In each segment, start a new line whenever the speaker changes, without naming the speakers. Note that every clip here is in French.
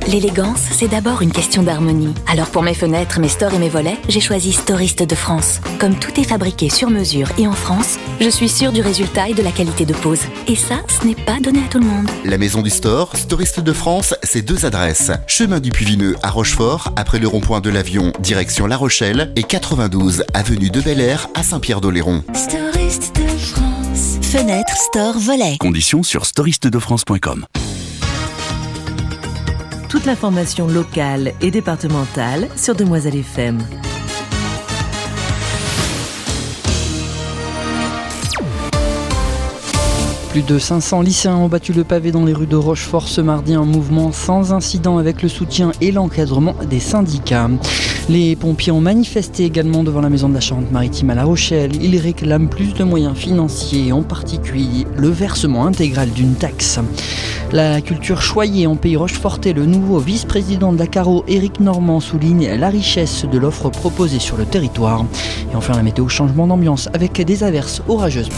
L'élégance, c'est d'abord une question d'harmonie. Alors pour mes fenêtres, mes stores et mes volets, j'ai choisi Storiste de France. Comme tout est fabriqué sur mesure et en France, je suis sûre du résultat et de la qualité de pose. Et ça, ce n'est pas donné à tout le monde.
La maison du store, Storiste de France, c'est 2 adresses. Chemin du Puy-Vineux à Rochefort, après le rond-point de l'Avion, direction La Rochelle, et 92 avenue de Bel-Air à Saint-Pierre-d'Oléron.
Storiste de France. Fenêtre, store, volet.
Conditions sur storistedefrance.com.
Toute l'information locale et départementale sur Demoiselle FM.
Plus de 500 lycéens ont battu le pavé dans les rues de Rochefort ce mardi, un mouvement sans incident avec le soutien et l'encadrement des syndicats. Les pompiers ont manifesté également devant la maison de la Charente-Maritime à La Rochelle. Ils réclament plus de moyens financiers, en particulier le versement intégral d'une taxe. La culture choyée en pays rochefortais, le nouveau vice-président de la Caro, Éric Normand, souligne la richesse de l'offre proposée sur le territoire. Et enfin la météo, changement d'ambiance avec des averses orageuses.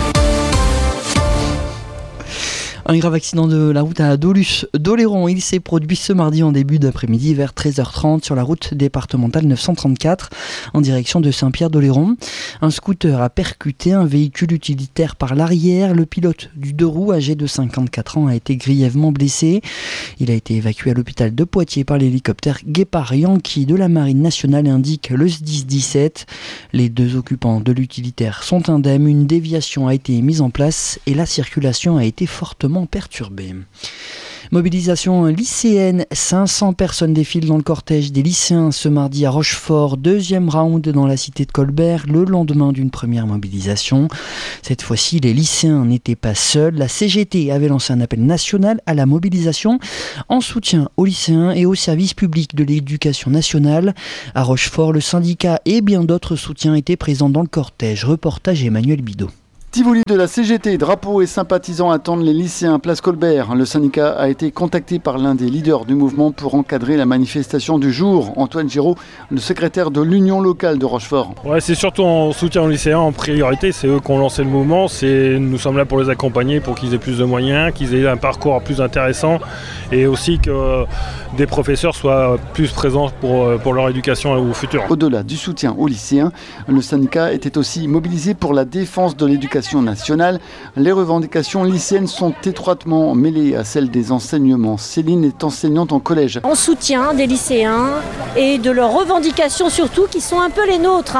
Un grave accident de la route à Doluce-d'Oléron. Il s'est produit ce mardi en début d'après-midi vers 13h30 sur la route départementale 934 en direction de Saint-Pierre-d'Oléron. Un scooter a percuté un véhicule utilitaire par l'arrière. Le pilote du 2 roues, âgé de 54 ans, a été grièvement blessé. Il a été évacué à l'hôpital de Poitiers par l'hélicoptère Guépard Yankee de la Marine nationale, indique le SDIS 17. Les 2 occupants de l'utilitaire sont indemnes. Une déviation a été mise en place et la circulation a été fortement perturbée. Mobilisation lycéenne, 500 personnes défilent dans le cortège des lycéens ce mardi à Rochefort, 2e round dans la cité de Colbert, le lendemain d'une première mobilisation. Cette fois-ci, les lycéens n'étaient pas seuls. La CGT avait lancé un appel national à la mobilisation en soutien aux lycéens et aux services publics de l'éducation nationale. À Rochefort, le syndicat et bien d'autres soutiens étaient présents dans le cortège. Reportage Emmanuel Bidot.
Tivoli de la CGT, drapeaux et sympathisants attendent les lycéens place Colbert. Le syndicat a été contacté par l'un des leaders du mouvement pour encadrer la manifestation du jour. Antoine Giraud, le secrétaire de l'Union locale de Rochefort.
Ouais, c'est surtout en soutien aux lycéens en priorité, c'est eux qui ont lancé le mouvement. Nous sommes là pour les accompagner, pour qu'ils aient plus de moyens, qu'ils aient un parcours plus intéressant et aussi que des professeurs soient plus présents pour leur éducation au futur.
Au-delà du soutien aux lycéens, le syndicat était aussi mobilisé pour la défense de l'éducation nationale. Les revendications lycéennes sont étroitement mêlées à celles des enseignements. Céline est enseignante en collège.
En soutien des lycéens et de leurs revendications surtout qui sont un peu les nôtres.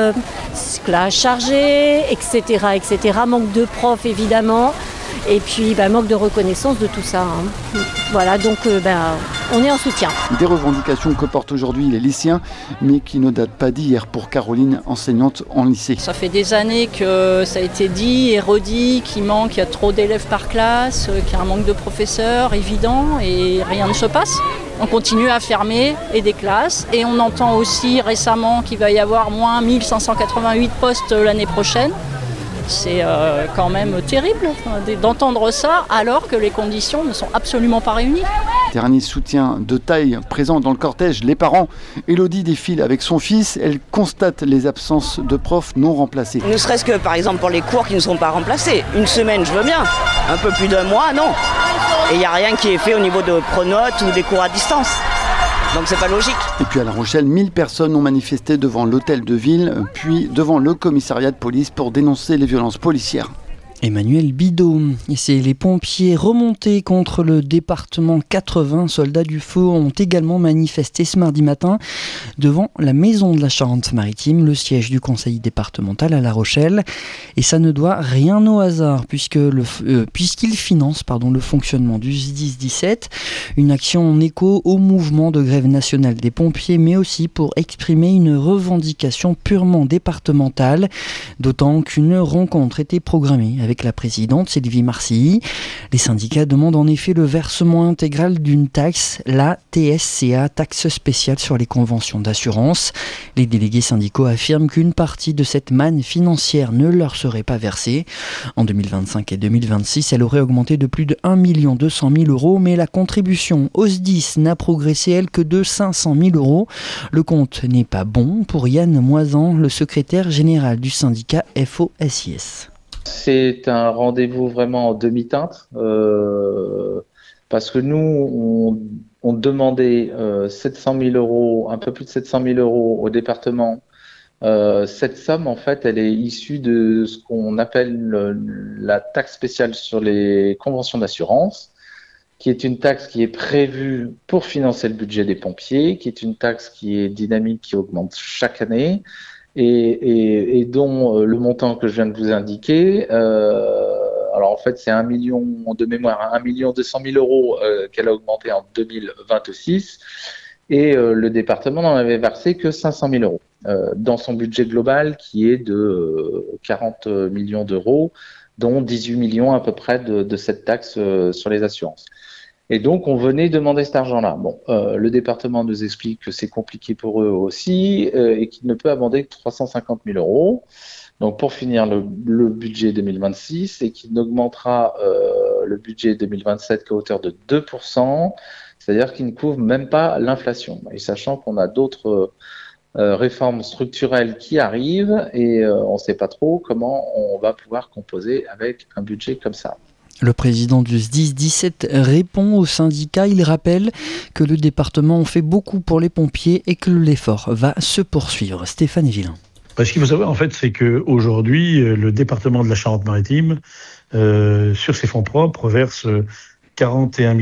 Classe chargée, etc., etc. Manque de profs évidemment. Et puis manque de reconnaissance de tout ça. Voilà, donc on est en soutien.
Des revendications que portent aujourd'hui les lycéens, mais qui ne datent pas d'hier pour Caroline, enseignante en lycée.
Ça fait des années que ça a été dit et redit, qu'il y a trop d'élèves par classe, qu'il y a un manque de professeurs évident et rien ne se passe. On continue à fermer des classes et on entend aussi récemment qu'il va y avoir moins 1588 postes l'année prochaine. C'est quand même terrible d'entendre ça alors que les conditions ne sont absolument pas réunies.
Dernier soutien de taille présent dans le cortège, les parents. Élodie défile avec son fils, elle constate les absences de profs non remplacés.
Ne serait-ce que par exemple pour les cours qui ne sont pas remplacés. Une semaine je veux bien, un peu plus d'un mois non. Et il n'y a rien qui est fait au niveau de pronotes ou des cours à distance. Donc c'est pas logique.
Et puis à La Rochelle, 1000 personnes ont manifesté devant l'hôtel de ville, puis devant le commissariat de police pour dénoncer les violences policières.
Emmanuel Bidot. Et c'est les pompiers remontés contre le département 80. Soldats du feu ont également manifesté ce mardi matin devant la maison de la Charente-Maritime, le siège du conseil départemental à La Rochelle. Et ça ne doit rien au hasard puisqu'il finance le fonctionnement du SDIS 17, une action en écho au mouvement de grève nationale des pompiers, mais aussi pour exprimer une revendication purement départementale, d'autant qu'une rencontre était programmée avec la présidente Sylvie Marcilly. Les syndicats demandent en effet le versement intégral d'une taxe, la TSCA, taxe spéciale sur les conventions d'assurance. Les délégués syndicaux affirment qu'une partie de cette manne financière ne leur serait pas versée. En 2025 et 2026, elle aurait augmenté de plus de 1 200 000 euros, mais la contribution au SDIS n'a progressé, elle, que de 500 000 euros. Le compte n'est pas bon pour Yann Moisan, le secrétaire général du syndicat FO-SIS.
C'est un rendez-vous vraiment en demi-teinte parce que nous, ont demandé 700 000 euros, un peu plus de 700 000 euros au département. Cette somme, en fait, elle est issue de ce qu'on appelle la taxe spéciale sur les conventions d'assurance, qui est une taxe qui est prévue pour financer le budget des pompiers, qui est une taxe qui est dynamique, qui augmente chaque année, et dont le montant que je viens de vous indiquer, alors en fait c'est 1 million de mémoire, 1 200 000 euros qu'elle a augmenté en 2026, et le département n'en avait versé que 500 000 euros dans son budget global qui est de 40 millions d'euros, dont 18 millions à peu près de cette taxe sur les assurances. Et donc, on venait demander cet argent-là. Bon, le département nous explique que c'est compliqué pour eux aussi et qu'il ne peut abonder que 350 000 euros. Donc, pour finir le budget 2026 et qu'il n'augmentera le budget 2027 qu'à hauteur de 2%, c'est-à-dire qu'il ne couvre même pas l'inflation. Et sachant qu'on a d'autres réformes structurelles qui arrivent et on ne sait pas trop comment on va pouvoir composer avec un budget comme ça.
Le président du SDIS 17 répond aux syndicats. Il rappelle que le département en fait beaucoup pour les pompiers et que l'effort va se poursuivre. Stéphane Villain.
Ce qu'il faut savoir, en fait, c'est qu'aujourd'hui, le département de la Charente-Maritime, sur ses fonds propres, verse 41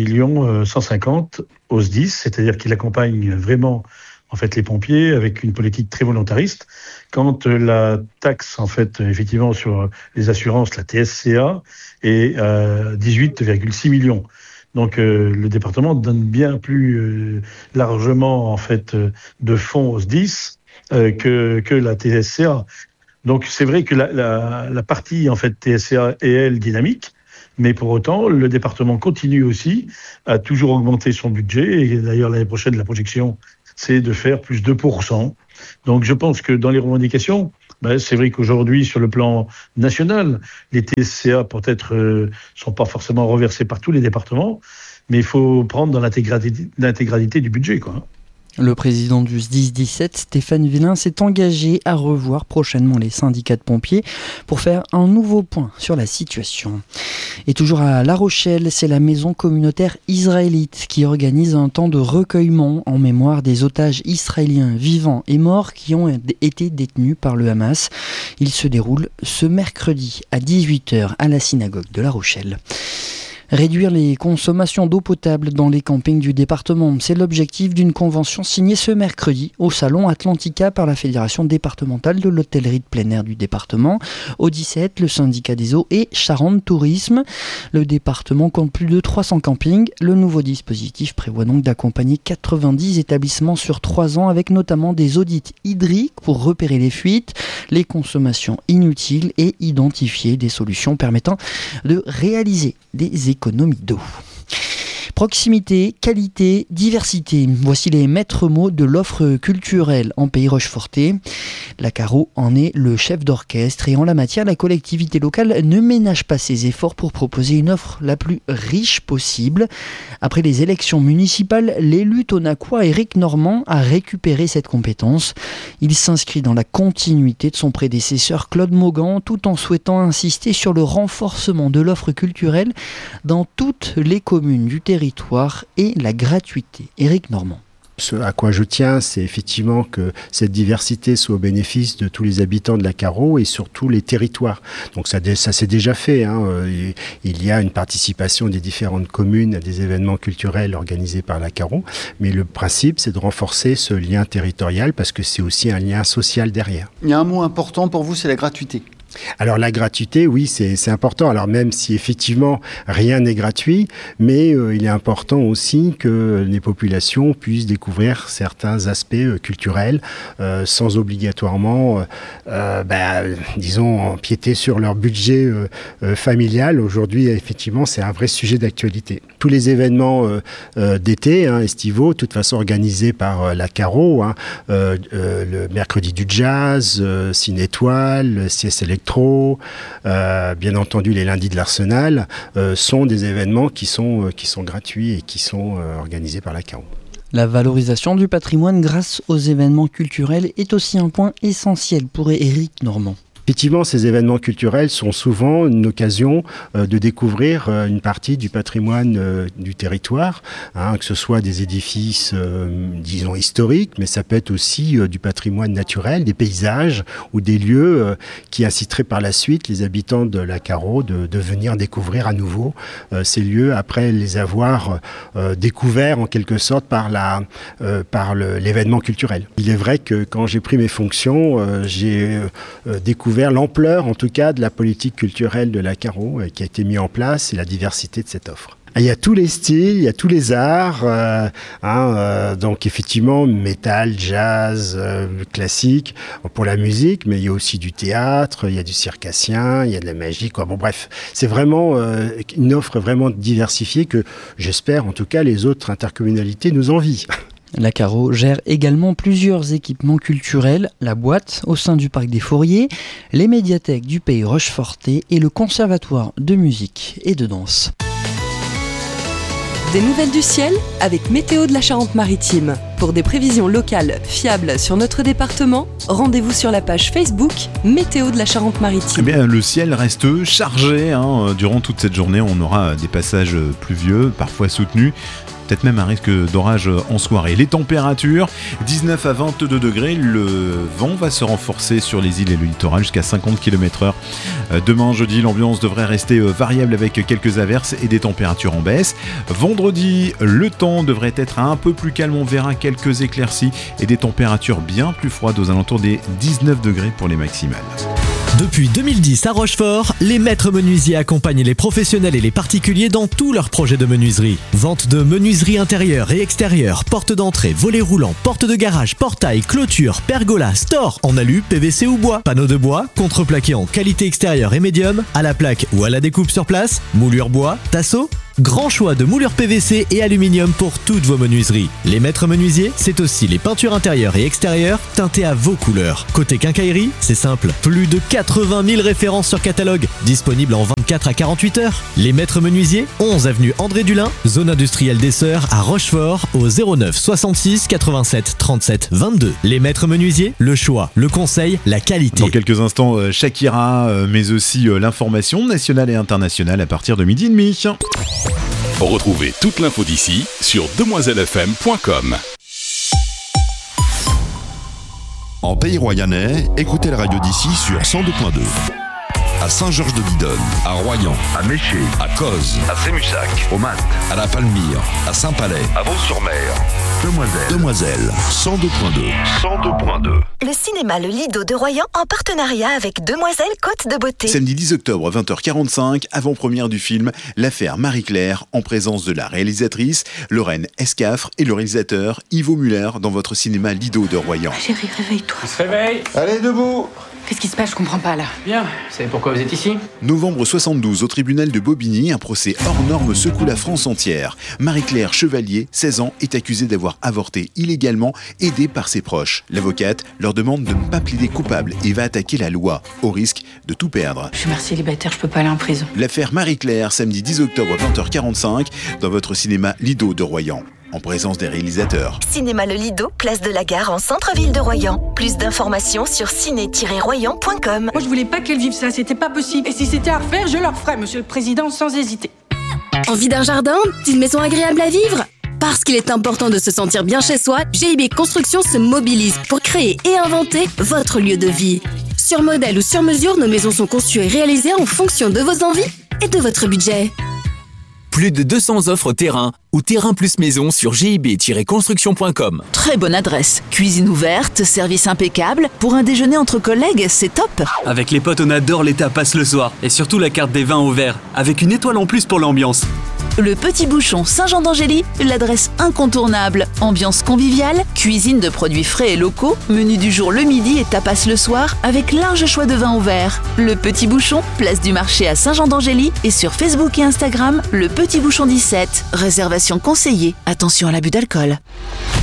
150 au SDIS, c'est-à-dire qu'il accompagne vraiment en fait les pompiers avec une politique très volontariste. Quand la taxe en fait effectivement sur les assurances, la TSCA, est à 18,6 millions. Donc le département donne bien plus largement en fait de fonds au SDIS que la TSCA. Donc c'est vrai que la partie en fait TSCA est elle dynamique. Mais pour autant, le département continue aussi à toujours augmenter son budget. Et d'ailleurs, l'année prochaine, la projection, c'est de faire plus de 2%. Donc je pense que dans les revendications, c'est vrai qu'aujourd'hui, sur le plan national, les TSCA peut-être sont pas forcément reversés par tous les départements, mais il faut prendre dans l'intégralité du budget, quoi.
Le président du SDIS 17, Stéphane Villain, s'est engagé à revoir prochainement les syndicats de pompiers pour faire un nouveau point sur la situation. Et toujours à La Rochelle, c'est la maison communautaire israélite qui organise un temps de recueillement en mémoire des otages israéliens vivants et morts qui ont été détenus par le Hamas. Il se déroule ce mercredi à 18h à la synagogue de La Rochelle. Réduire les consommations d'eau potable dans les campings du département, c'est l'objectif d'une convention signée ce mercredi au Salon Atlantica par la Fédération départementale de l'hôtellerie de plein air du département, Au17, le syndicat des eaux et Charente Tourisme. Le département compte plus de 300 campings. Le nouveau dispositif prévoit donc d'accompagner 90 établissements sur 3 ans avec notamment des audits hydriques pour repérer les fuites, les consommations inutiles et identifier des solutions permettant de réaliser des économies d'eau. Proximité, qualité, diversité. Voici les maîtres mots de l'offre culturelle en Pays Rochefortais. La Caro en est le chef d'orchestre et en la matière, la collectivité locale ne ménage pas ses efforts pour proposer une offre la plus riche possible. Après les élections municipales, l'élu tonacois Éric Normand a récupéré cette compétence. Il s'inscrit dans la continuité de son prédécesseur Claude Maugan tout en souhaitant insister sur le renforcement de l'offre culturelle dans toutes les communes du territoire et la gratuité. Éric Normand.
Ce à quoi je tiens, c'est effectivement que cette diversité soit au bénéfice de tous les habitants de la Caro et sur tous les territoires. Donc ça s'est déjà fait. Il y a une participation des différentes communes à des événements culturels organisés par la Caro. Mais le principe, c'est de renforcer ce lien territorial parce que c'est aussi un lien social derrière.
Il y a un mot important pour vous, c'est la gratuité.
Alors la gratuité, oui, c'est important. Alors même si effectivement rien n'est gratuit, mais il est important aussi que les populations puissent découvrir certains aspects culturels sans obligatoirement, disons, empiéter sur leur budget familial. Aujourd'hui, effectivement, c'est un vrai sujet d'actualité. Tous les événements d'été, estivaux, de toute façon organisés par la Caro, le mercredi du jazz, Ciné-Étoile, Sieste Électro, bien entendu les lundis de l'Arsenal, sont des événements qui sont gratuits et qui sont organisés par la Caro.
La valorisation du patrimoine grâce aux événements culturels est aussi un point essentiel pour Éric Normand.
Effectivement, ces événements culturels sont souvent une occasion de découvrir une partie du patrimoine du territoire, que ce soit des édifices, disons, historiques, mais ça peut être aussi du patrimoine naturel, des paysages ou des lieux qui inciteraient par la suite les habitants de la Carreau de venir découvrir à nouveau ces lieux après les avoir découverts en quelque sorte par l'événement culturel. Il est vrai que quand j'ai pris mes fonctions, j'ai découvert l'ampleur en tout cas de la politique culturelle de la Carreau qui a été mise en place et la diversité de cette offre. Il y a tous les styles, il y a tous les arts, donc effectivement métal, jazz, classique pour la musique, mais il y a aussi du théâtre, il y a du circassien, il y a de la magie, quoi. Bon bref, c'est vraiment une offre vraiment diversifiée que j'espère en tout cas les autres intercommunalités nous envient.
La Carreau gère également plusieurs équipements culturels, la boîte au sein du parc des Fourriers, les médiathèques du Pays Rochefortais et le conservatoire de musique et de danse.
Des nouvelles du ciel avec Météo de la Charente-Maritime. Pour des prévisions locales fiables sur notre département, rendez-vous sur la page Facebook Météo de la Charente-Maritime.
Eh bien, le ciel reste chargé. Durant toute cette journée, on aura des passages pluvieux, parfois soutenus. Peut-être même un risque d'orage en soirée. Les températures, 19 à 22 degrés. Le vent va se renforcer sur les îles et le littoral jusqu'à 50 km/h. Demain, jeudi, l'ambiance devrait rester variable avec quelques averses et des températures en baisse. Vendredi, le temps devrait être un peu plus calme. On verra quelques éclaircies et des températures bien plus froides aux alentours des 19 degrés pour les maximales.
Depuis 2010 à Rochefort, les maîtres menuisiers accompagnent les professionnels et les particuliers dans tous leurs projets de menuiserie. Vente de menuiserie intérieure et extérieure, porte d'entrée, volets roulants, porte de garage, portail, clôture, pergola, store en alu, PVC ou bois, panneaux de bois, contreplaqué en qualité extérieure et médium, à la plaque ou à la découpe sur place, moulure bois, tasseau. Grand choix de moulures PVC et aluminium pour toutes vos menuiseries. Les maîtres menuisiers, c'est aussi les peintures intérieures et extérieures teintées à vos couleurs. Côté quincaillerie, c'est simple. Plus de 80 000 références sur catalogue, disponibles en 24 à 48 heures. Les maîtres menuisiers, 11 avenue André Dulin, zone industrielle des Sœurs à Rochefort, au 09 66 87 37 22. Les maîtres menuisiers, le choix, le conseil, la qualité.
Dans quelques instants, Shakira, mais aussi l'information nationale et internationale à partir de 12h30.
Retrouvez toute l'info d'ici sur demoiselefm.com.
En Pays Royannais, écoutez la radio d'ici sur 102.2. À Saint-Georges-de-Didonne, à Royan, à Méché, à Cozes, à Sémussac, au Mat, à La Palmyre, à Saint-Palais, à Vaux-sur-Mer. Demoiselle, 102.2.
Le cinéma Le Lido de Royan en partenariat avec Demoiselle Côte de Beauté.
Samedi 10 octobre, 20h45, avant-première du film L'affaire Marie-Claire, en présence de la réalisatrice Lorraine Escafre et le réalisateur Ivo Muller dans votre cinéma Lido de Royan.
Chérie, réveille-toi.
Il se réveille.
Allez, debout. Qu'est-ce qui se passe? Je comprends pas là.
Bien, vous savez pourquoi vous êtes ici?
Novembre 72, au tribunal de Bobigny, un procès hors norme secoue la France entière. Marie-Claire Chevalier, 16 ans, est accusée d'avoir avorté illégalement, aidée par ses proches. L'avocate leur demande de ne pas plaider coupable et va attaquer la loi, au risque de tout perdre.
Je suis mère célibataire, je peux pas aller en prison.
L'affaire Marie-Claire, samedi 10 octobre 20h45, dans votre cinéma Lido de Royan. En présence des réalisateurs.
Cinéma Le Lido, place de la Gare en centre-ville de Royan. Plus d'informations sur ciné-royan.com.
Moi je voulais pas qu'elles vivent ça, c'était pas possible. Et si c'était à refaire, je le referais, monsieur le président, sans hésiter.
Envie d'un jardin? D'une maison agréable à vivre? Parce qu'il est important de se sentir bien chez soi, GIB Construction se mobilise pour créer et inventer votre lieu de vie. Sur modèle ou sur mesure, nos maisons sont conçues et réalisées en fonction de vos envies et de votre budget.
Plus de 200 offres terrain ou terrain plus maison sur gib-construction.com.
Très bonne adresse. Cuisine ouverte, service impeccable. Pour un déjeuner entre collègues, c'est top.
Avec les potes, on adore les tapas le soir. Et surtout la carte des vins au verre, avec une étoile en plus pour l'ambiance.
Le Petit Bouchon Saint-Jean d'Angély, l'adresse incontournable. Ambiance conviviale, cuisine de produits frais et locaux, menu du jour le midi et tapas le soir, avec large choix de vins au verre. Le Petit Bouchon, place du marché à Saint-Jean d'Angély et sur Facebook et Instagram, le Petit Bouchon 17. Réservation conseillée. Attention à l'abus d'alcool.